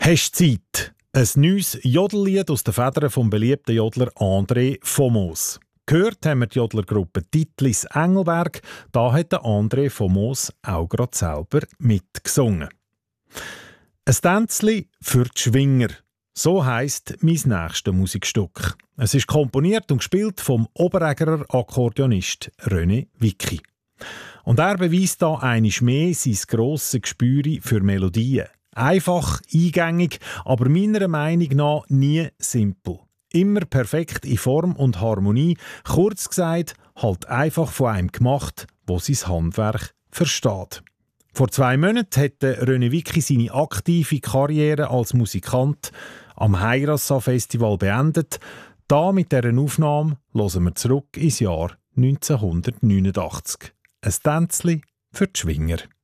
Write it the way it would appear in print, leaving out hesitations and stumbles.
Hast du Zeit? Ein neues Jodellied aus den Federn vom beliebten Jodler André von Moos. Gehört haben wir die Jodlergruppe Titlis Engelberg. Da hat der André von Moos auch gerade selber mitgesungen. Ein Tänzli für die Schwinger. So heisst mein nächstes Musikstück. Es ist komponiert und gespielt vom Oberägerer Akkordeonist René Wicki. Und er beweist da einmal mehr sein grosses Gespür für Melodien. Einfach, eingängig, aber meiner Meinung nach nie simpel. Immer perfekt in Form und Harmonie. Kurz gesagt, halt einfach von einem gemacht, der sein Handwerk versteht. Vor 2 Monaten hat René Wicki seine aktive Karriere als Musikant am Heirassa-Festival beendet. Da mit dieser Aufnahme hören wir zurück ins Jahr 1989. Ein Tänzli für die Schwinger.